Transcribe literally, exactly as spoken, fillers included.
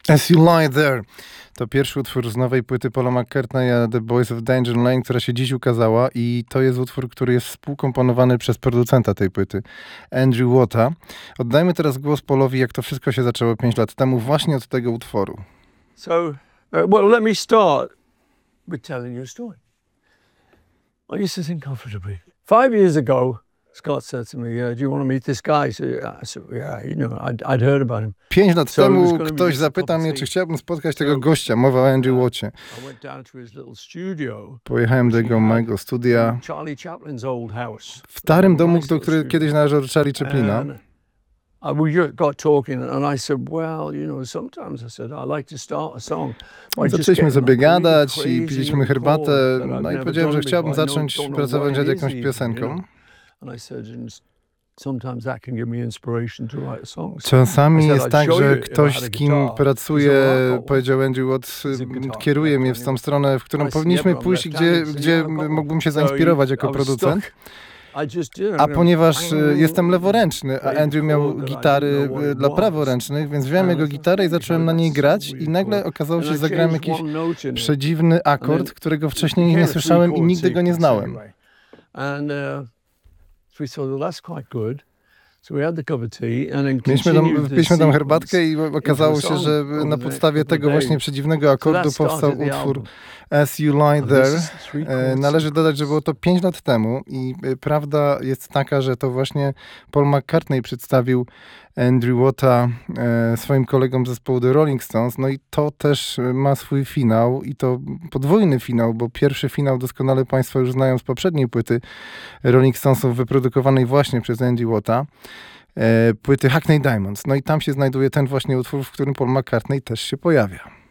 As You Lie There. To pierwszy utwór z nowej płyty Paula McCartneya, The Boys of Danger Lane, która się dziś ukazała i to jest utwór, który jest współkomponowany przez producenta tej płyty, Andrew Watta. Oddajmy teraz głos Paulowi, jak to wszystko się zaczęło pięć lat temu, właśnie od tego utworu. So, uh, well, let me start with telling you a story. I used to think comfortably. Five years ago, Scott said to me, uh, do you want to meet this guy? So, uh, I said, yeah, you know, I'd, I'd heard about him. Pięć lat so temu ktoś zapytał mnie, czy chciałbym spotkać tego gościa. Mowa o Andrew Wattie. Pojechałem do jego małego studia w starym domu, który kiedyś należał do Charlie Chaplina. Zaczęliśmy sobie gadać i piliśmy herbatę. No i powiedziałem, że chciałbym zacząć pracować nad jakąś piosenką. Czasami jest tak, że ktoś, z kim pracuję, powiedział Andrew Watt, kieruje mnie w tą stronę, w którą powinniśmy pójść, gdzie, gdzie mógłbym się zainspirować jako producent. A ponieważ jestem leworęczny, a Andrew miał gitary dla praworęcznych, więc wziąłem jego gitarę i zacząłem na niej grać i nagle okazało się, że zagrałem jakiś przedziwny akord, którego wcześniej nie słyszałem i nigdy go nie znałem. Mieliśmy tam, piliśmy tam herbatkę i okazało się, że na podstawie tego właśnie przedziwnego akordu powstał utwór As You Lie There. Należy dodać, że było to pięć lat temu i prawda jest taka, że to właśnie Paul McCartney przedstawił Andrew Watta swoim kolegom z zespołu The Rolling Stones. No i to też ma swój finał i to podwójny finał, bo pierwszy finał doskonale Państwo już znają z poprzedniej płyty Rolling Stonesów wyprodukowanej właśnie przez Andy Watta. Płyty Hackney Diamonds. No i tam się znajduje ten właśnie utwór, w którym Paul McCartney też się pojawia.